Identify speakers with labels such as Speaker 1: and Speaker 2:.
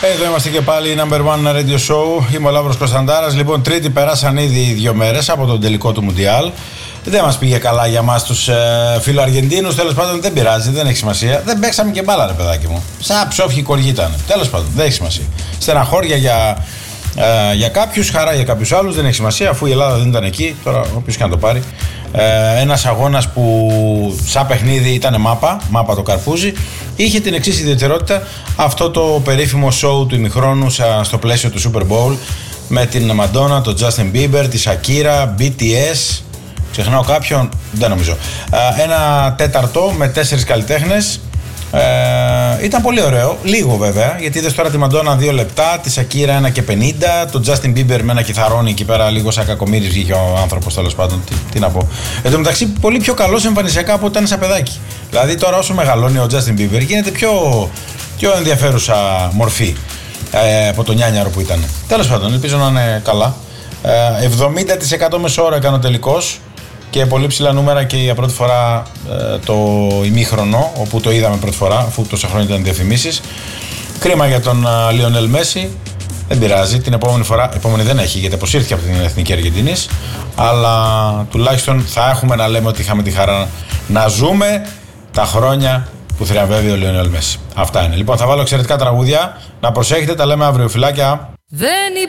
Speaker 1: Εδώ είμαστε και πάλι, number one radio show. Είμαι ο Λαύρος Κωνσταντάρας. Λοιπόν, Τρίτη περάσαν ήδη 2 μέρες από τον τελικό του Μουντιάλ. Δεν μας πήγε καλά για μας τους φιλοαργεντίνους. Τέλος πάντων, δεν πειράζει, δεν έχει σημασία. Δεν παίξαμε και μπάλα, ρε παιδάκι μου. Σαν ψόφιοι κοργοί ήταν. Τέλος πάντων, δεν έχει σημασία. Στεναχώρια για κάποιους, χαρά για κάποιους άλλους. Δεν έχει σημασία, αφού η Ελλάδα δεν ήταν εκεί. Τώρα, όποιος και να το πάρει. Ένας αγώνας που σαν παιχνίδι ήταν μάπα το καρπούζι. Είχε την εξής ιδιαιτερότητα, αυτό το περίφημο show του ημιχρόνου στο πλαίσιο του Super Bowl, με την Madonna, τον Justin Bieber, τη Shakira, BTS, ξεχνάω κάποιον, δεν νομίζω. Ένα τέταρτο με 4 καλλιτέχνες. Ήταν πολύ ωραίο, λίγο βέβαια, γιατί είδες τώρα τη Madonna 2 λεπτά, τη Shakira 1 και 50, τον Justin Bieber με ένα κιθαρόνι εκεί πέρα, λίγο σαν κακομοίρης βγήκε ο άνθρωπος, τέλος πάντων, τι να πω. Εν τω μεταξύ, πολύ πιο καλός εμφανισιακά από όταν σαν παιδάκι. Δηλαδή τώρα όσο μεγαλώνει ο Justin Bieber γίνεται πιο ενδιαφέρουσα μορφή από το νιάνιαρο που ήταν. Τέλος πάντων, ελπίζω να είναι καλά. 70% μεσόωρο έκανε ο τελικός. Και πολύ ψηλά νούμερα και για πρώτη φορά το ημίχρονο, όπου το είδαμε πρώτη φορά, αφού τόσα χρόνια ήταν διαφημίσεις. Κρίμα για τον Λιονέλ Μέση. Δεν πειράζει, την επόμενη δεν έχει, γιατί αποσύρθηκε από την Εθνική Αργεντινής. Αλλά τουλάχιστον θα έχουμε να λέμε ότι είχαμε τη χαρά να ζούμε τα χρόνια που θριαμβεύει ο Λιονέλ Μέση. Αυτά είναι. Λοιπόν, θα βάλω εξαιρετικά τραγούδια. Να προσέχετε, τα λέμε αύριο, φιλάκια.